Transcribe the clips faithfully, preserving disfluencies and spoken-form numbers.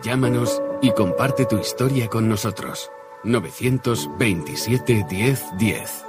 Llámanos y comparte tu historia con nosotros. novecientos veintisiete diez diez.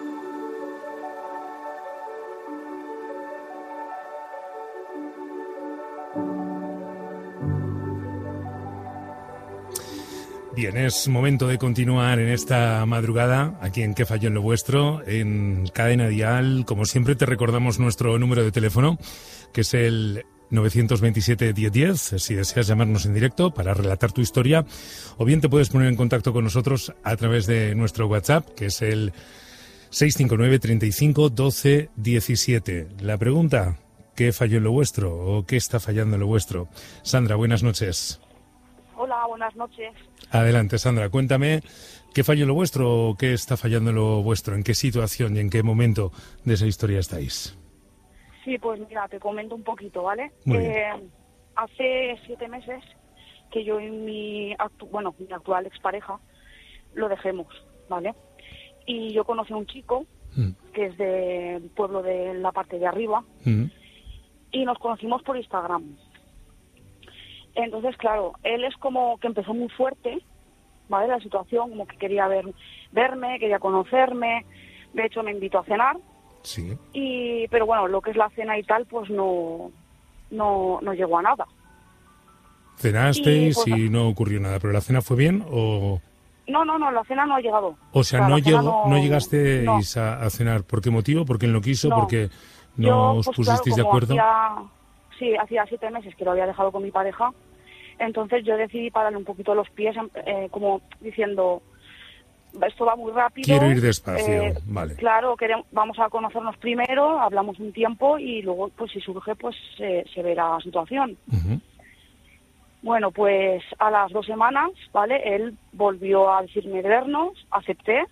Bien, es momento de continuar en esta madrugada, aquí en ¿Qué falló en lo vuestro? En Cadena Dial. Como siempre, te recordamos nuestro número de teléfono, que es el novecientos veintisiete diez diez, si deseas llamarnos en directo para relatar tu historia, o bien te puedes poner en contacto con nosotros a través de nuestro WhatsApp, que es el seis cinco nueve, treinta y cinco, doce, diecisiete. La pregunta, ¿qué falló en lo vuestro? ¿O qué está fallando en lo vuestro? Sandra, buenas noches. Hola, buenas noches. Adelante, Sandra, cuéntame, ¿qué falló en lo vuestro o qué está fallando en lo vuestro? ¿En qué situación y en qué momento de esa historia estáis? Sí, pues mira, te comento un poquito, ¿vale? Muy eh, bien. Hace siete meses que yo y mi, actu- bueno, mi actual expareja lo dejemos, ¿vale? Y yo conocí a un chico Mm. que es del pueblo de la parte de arriba Mm. y nos conocimos por Instagram. Entonces, claro, él es como que empezó muy fuerte, ¿vale? La situación, como que quería ver, verme, quería conocerme. De hecho, me invitó a cenar. Sí. Y, pero bueno, lo que es la cena y tal, pues no, no, no llegó a nada. ¿Cenasteis Y, pues, y no ocurrió nada? ¿Pero la cena fue bien o...? No, no, no, la cena no ha llegado. O sea, O sea, no la cena llegó, no no, llegasteis a, a cenar. ¿Por qué motivo? ¿Porque él no quiso? no. ¿Porque no Yo, os pues claro, pusisteis de como acuerdo? hacía, sí, hacía siete meses que lo había dejado con mi pareja, entonces yo decidí pararle un poquito los pies, eh, como diciendo, esto va muy rápido. Quiero ir despacio, eh, vale. Claro, queremos, vamos a conocernos primero, hablamos un tiempo y luego, pues si surge, pues eh, se verá la situación. Uh-huh. Bueno, pues a las dos semanas, ¿vale? Él volvió a decirme de vernos, acepté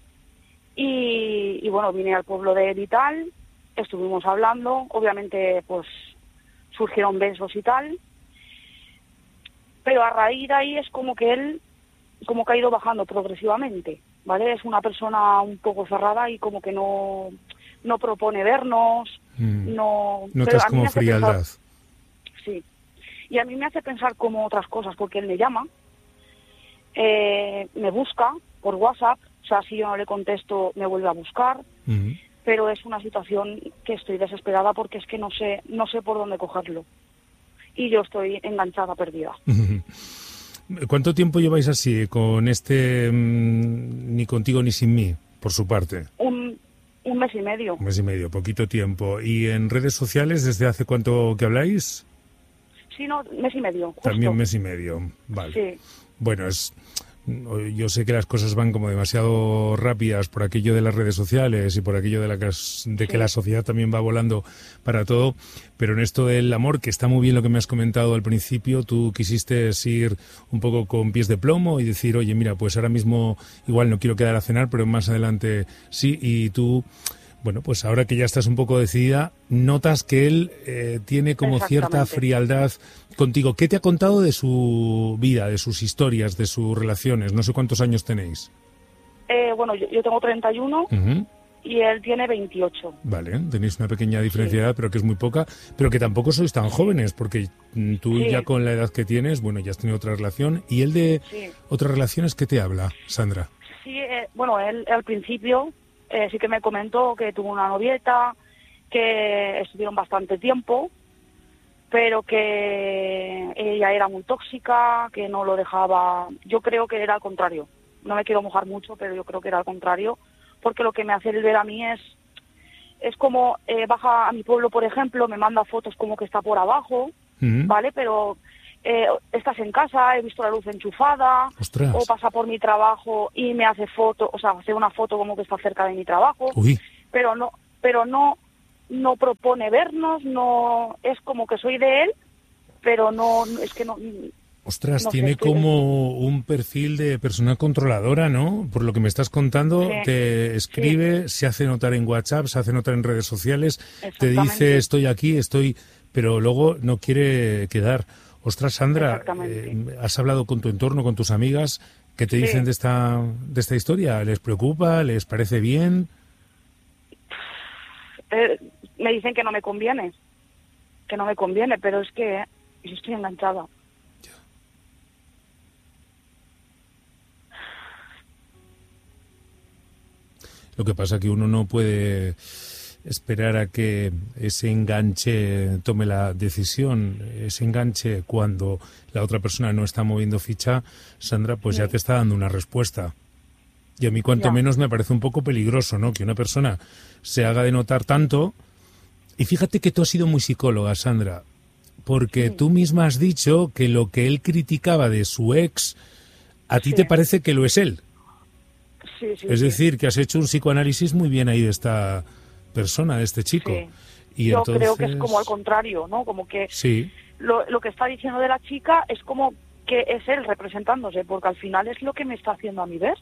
y, y bueno, vine al pueblo de él y tal, estuvimos hablando, obviamente pues surgieron besos y tal, pero a raíz de ahí es como que él, como que ha ido bajando progresivamente, ¿vale? Es una persona un poco cerrada y como que no, no propone vernos, Mm. no... Notas pero a mí como me hace frialdad. pensar- sí. Y a mí me hace pensar como otras cosas, porque él me llama, eh, me busca por WhatsApp, o sea, si yo no le contesto, me vuelve a buscar, Uh-huh. pero es una situación que estoy desesperada porque es que no sé, no sé por dónde cogerlo. Y yo estoy enganchada, perdida. ¿Cuánto tiempo lleváis así con este mmm, ni contigo ni sin mí, por su parte? Un, un mes y medio. Un mes y medio, poquito tiempo. ¿Y en redes sociales desde hace cuánto que habláis? Sí, no, mes y medio, justo. También mes y medio, vale. Sí, Bueno, es... Yo sé que las cosas van como demasiado rápidas por aquello de las redes sociales y por aquello de, la, de Sí. que la sociedad también va volando para todo, pero en esto del amor, que está muy bien lo que me has comentado al principio, tú quisiste ir un poco con pies de plomo y decir, oye, mira, pues ahora mismo igual no quiero quedar a cenar, pero más adelante sí, y tú... Bueno, pues ahora que ya estás un poco decidida, notas que él eh, tiene como cierta Exactamente. frialdad contigo. ¿Qué te ha contado de su vida, de sus historias, de sus relaciones? No sé cuántos años tenéis. Eh, bueno, yo, yo tengo treinta y uno Uh-huh. y él tiene veintiocho. Vale, tenéis una pequeña diferencia Sí. de edad, pero que es muy poca, pero que tampoco sois tan jóvenes, porque mm, tú Sí. ya con la edad que tienes, bueno, ya has tenido otra relación. ¿Y él de Sí. otras relaciones qué te habla, Sandra? Sí, eh, bueno, él al principio eh, sí que me comentó que tuvo una novieta, que estuvieron bastante tiempo, pero que ella era muy tóxica, que no lo dejaba... Yo creo que era al contrario. No me quiero mojar mucho, pero yo creo que era al contrario, porque lo que me hace él ver a mí es... Es como eh, baja a mi pueblo, por ejemplo, me manda fotos como que está por abajo, Uh-huh. ¿vale? Pero eh, estás en casa, he visto la luz enchufada, Ostras. o pasa por mi trabajo y me hace foto, o sea, hace una foto como que está cerca de mi trabajo, Uy. pero no, pero no, no propone vernos, no, es como que soy de él, pero no, es que no. Ostras, no sé, tiene estoy- como un perfil de persona controladora, ¿no? Por lo que me estás contando, Sí, te escribe, se hace notar en WhatsApp, se hace notar en redes sociales, te dice Exactamente. estoy aquí, estoy, pero luego no quiere quedar. Ostras, Sandra, Exactamente. eh, ¿has hablado con tu entorno, con tus amigas? ¿Qué te Sí. dicen de esta, de esta historia? ¿Les preocupa? ¿Les parece bien? Eh, me dicen que no me conviene, que no me conviene, pero es que yo estoy enganchada. Lo que pasa que uno no puede esperar a que ese enganche tome la decisión, ese enganche cuando la otra persona no está moviendo ficha, Sandra, pues sí. ya te está dando una respuesta. Y a mí cuanto ya. menos me parece un poco peligroso, ¿no? Que una persona se haga de notar tanto. Y fíjate que tú has sido muy psicóloga, Sandra, porque sí. tú misma has dicho que lo que él criticaba de su ex, a ti sí. te parece que lo es él. Sí, sí, es sí. decir, que has hecho un psicoanálisis muy bien ahí de esta persona, de este chico. Sí. Y Yo entonces... creo que es como al contrario, ¿no? Como que sí. lo, lo que está diciendo de la chica es como que es él representándose, porque al final es lo que me está haciendo a mí ver.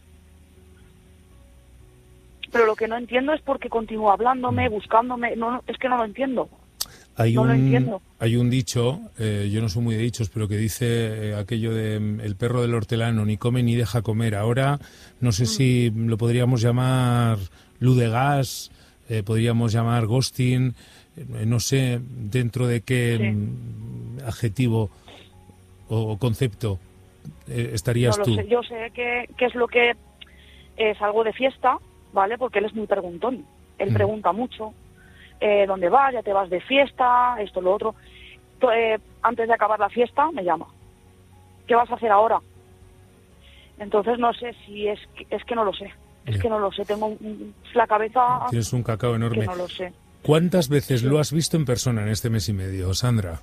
Pero lo que no entiendo es por qué continúa hablándome, buscándome. No, es que no lo entiendo. Hay no un, lo entiendo. Hay un dicho, eh, yo no soy muy de dichos, pero que dice eh, aquello de el perro del hortelano ni come ni deja comer. Ahora no sé mm. si lo podríamos llamar luz de gas, eh, podríamos llamar ghosting, eh, no sé dentro de qué sí. mm, adjetivo o, o concepto eh, estarías no tú. Lo sé. Yo sé que, que es lo que es algo de fiesta, ¿vale? Porque él es muy preguntón. Él mm. pregunta mucho. Eh, ¿Dónde vas? ¿Ya te vas de fiesta? Esto, lo otro. Eh, antes de acabar la fiesta, me llama. ¿Qué vas a hacer ahora? Entonces, no sé si es que, es que no lo sé. Es yeah. que no lo sé. Tengo un, la cabeza... Tienes un cacao enorme. Que no lo sé. ¿Cuántas veces sí. lo has visto en persona en este mes y medio, Sandra?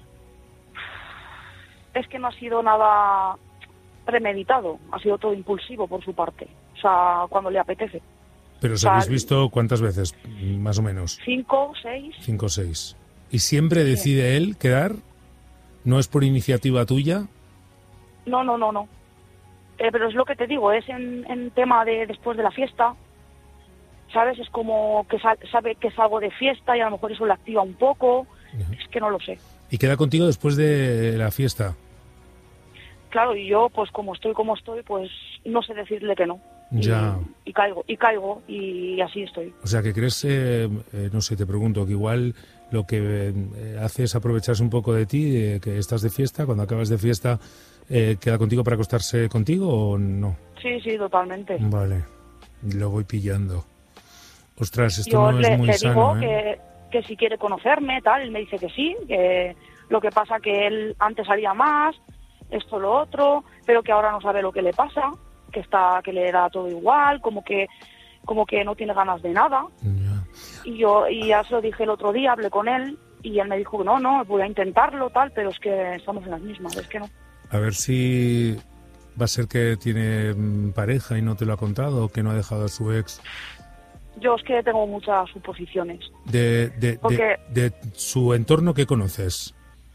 Es que no ha sido nada premeditado. Ha sido todo impulsivo por su parte. O sea, cuando le apetece. ¿Pero os habéis visto cuántas veces, más o menos? Cinco, seis. Cinco, seis. ¿Y siempre decide sí. él quedar? ¿No es por iniciativa tuya? No, no, no, no. Eh, pero es lo que te digo, es en, en tema de después de la fiesta, ¿sabes? Es como que sa- sabe que es algo de fiesta y a lo mejor eso le activa un poco. Uh-huh. Es que no lo sé. ¿Y queda contigo después de la fiesta? Claro, y yo, pues como estoy como estoy, pues no sé decirle que no. Ya. Y, y caigo, y caigo, y así estoy. O sea, que crees, eh, eh, no sé, te pregunto, que igual lo que eh, hace es aprovecharse un poco de ti, eh, que estás de fiesta, cuando acabas de fiesta, eh, ¿queda contigo para acostarse contigo o no? Sí, sí, totalmente. Vale, lo voy pillando. Ostras, esto Yo no le, es muy le sano, digo ¿eh? que, que si quiere conocerme, tal, él me dice que sí, que lo que pasa que él antes salía más, esto, lo otro, pero que ahora no sabe lo que le pasa, que está que le da todo igual, como que como que no tiene ganas de nada. Yeah. Y yo y ya se lo dije el otro día, hablé con él y él me dijo que no, no, voy a intentarlo, tal, pero es que estamos en las mismas, es que no. A ver si va a ser que tiene mm, pareja y no te lo ha contado, o que no ha dejado a su ex. Yo es que tengo muchas suposiciones. De, de, Porque de, de su entorno, ¿qué conoces?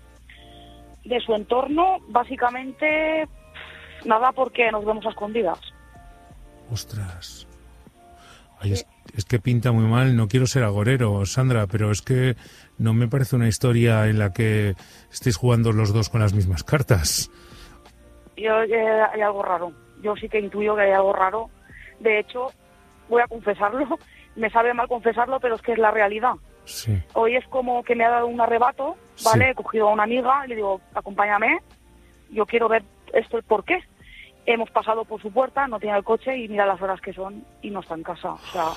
De su entorno, básicamente... Nada, porque nos vemos a escondidas. Ostras. Ay, es, es que pinta muy mal. No quiero ser agorero, Sandra, pero es que no me parece una historia en la que estéis jugando los dos con las mismas cartas. Yo eh, hay algo raro. Yo sí que intuyo que hay algo raro. De hecho, voy a confesarlo. Me sabe mal confesarlo, pero es que es la realidad. Sí. Hoy es como que me ha dado un arrebato, ¿vale? Sí. He cogido a una amiga y le digo, acompáñame. Yo quiero ver esto, el por qué. Hemos pasado por su puerta, no tiene el coche y mira las horas que son y no está en casa. O sea,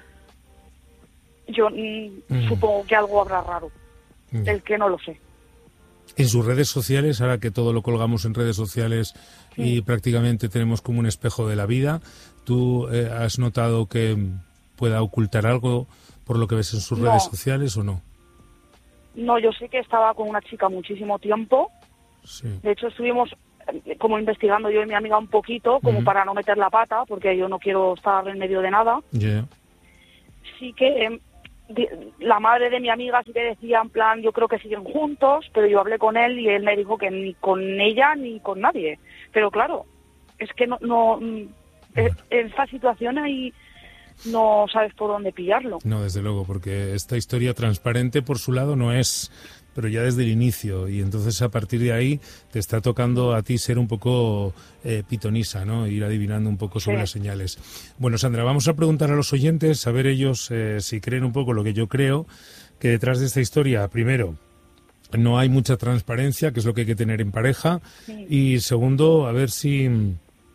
yo mm, mm. supongo que algo habrá raro, mm. el que no lo sé. En sus redes sociales, ahora que todo lo colgamos en redes sociales sí. y prácticamente tenemos como un espejo de la vida, ¿tú eh, has notado que pueda ocultar algo por lo que ves en sus no. redes sociales o no? No, yo sé que estaba con una chica muchísimo tiempo. Sí. De hecho, estuvimos como investigando yo y mi amiga un poquito, como uh-huh. para no meter la pata, porque yo no quiero estar en medio de nada. Yeah. Sí que eh, de, la madre de mi amiga sí que decía, en plan, yo creo que siguen juntos, pero yo hablé con él y él me dijo que ni con ella ni con nadie. Pero claro, es que no, no bueno. es, en esta situación ahí no sabes por dónde pillarlo. No, desde luego, porque esta historia transparente por su lado no es... pero ya desde el inicio, y entonces a partir de ahí te está tocando a ti ser un poco eh, pitonisa, ¿no? Ir adivinando un poco sobre sí. las señales. Bueno, Sandra, vamos a preguntar a los oyentes, a ver ellos eh, si creen un poco lo que yo creo, que detrás de esta historia, primero, no hay mucha transparencia, que es lo que hay que tener en pareja, sí. y segundo, a ver si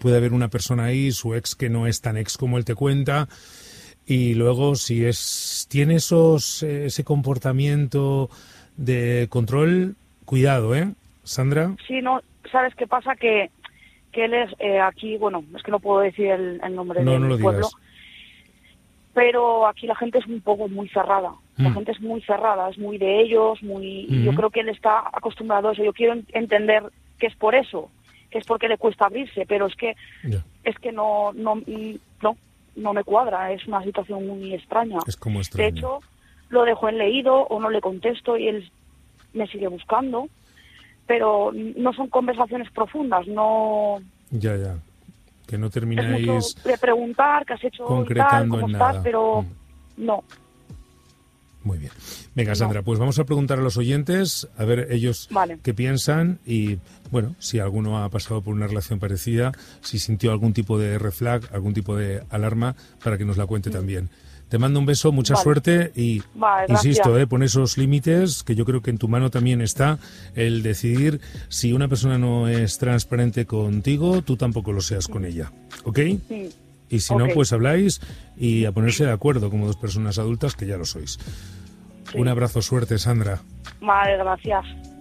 puede haber una persona ahí, su ex que no es tan ex como él te cuenta, y luego si es tiene esos ese comportamiento de control, cuidado, ¿eh, Sandra? Sí, no, ¿sabes qué pasa? Que, que él es eh, aquí, bueno, es que no puedo decir el, el nombre no, del no lo pueblo, digas. Pero aquí la gente es un poco muy cerrada. La Mm. gente es muy cerrada, es muy de ellos, muy. Mm. Yo creo que él está acostumbrado a eso. Yo quiero en- entender que es por eso, que es porque le cuesta abrirse, pero es que Ya. es que no no mm, no no me cuadra. Es una situación muy extraña. Es como De extraño. hecho, lo dejo en leído o no le contesto y él me sigue buscando, pero no son conversaciones profundas. No Ya, ya. Que no es termináis mucho de preguntar qué has hecho, y tal, concretando cómo en estás, nada. pero Mm. no. Muy bien. Venga, No. Sandra, pues vamos a preguntar a los oyentes, a ver ellos Vale. qué piensan y, bueno, si alguno ha pasado por una relación parecida, si sintió algún tipo de red flag, algún tipo de alarma, para que nos la cuente también. Te mando un beso, mucha Vale. suerte y, Vale, insisto, gracias. eh, pon esos límites, que yo creo que en tu mano también está el decidir si una persona no es transparente contigo, tú tampoco lo seas con ella, ¿ok? Sí. Y si Ok. no, pues habláis y a ponerse de acuerdo como dos personas adultas, que ya lo sois. Sí. Un abrazo, suerte, Sandra. Vale, gracias.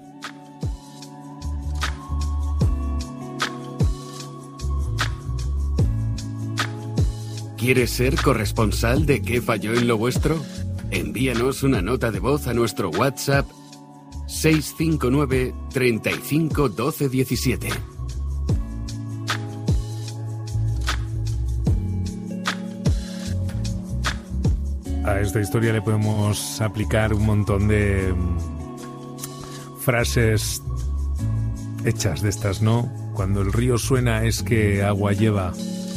¿Quieres ser corresponsal de ¿Qué falló en lo vuestro? Envíanos una nota de voz a nuestro WhatsApp seis cinco nueve, treinta y cinco, doce, diecisiete. A esta historia le podemos aplicar un montón de mm, frases hechas de estas, ¿no? Cuando el río suena es que agua lleva.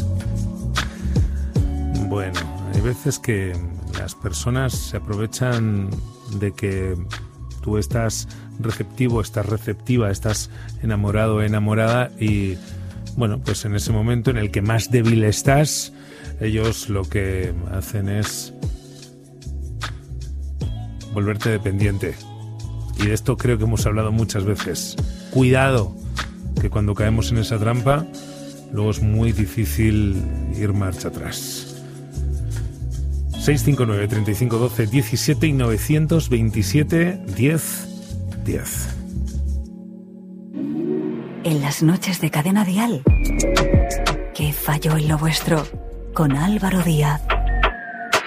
Bueno, hay veces que las personas se aprovechan de que tú estás receptivo, estás receptiva, estás enamorado, enamorada y, bueno, pues en ese momento en el que más débil estás, ellos lo que hacen es volverte dependiente. Y de esto creo que hemos hablado muchas veces. Cuidado, que cuando caemos en esa trampa, luego es muy difícil ir marcha atrás. seis cinco nueve, treinta y cinco, doce, diecisiete y novecientos veintisiete, diez, diez. En las noches de Cadena Dial, ¿qué falló en lo vuestro? Con Álvaro Díaz.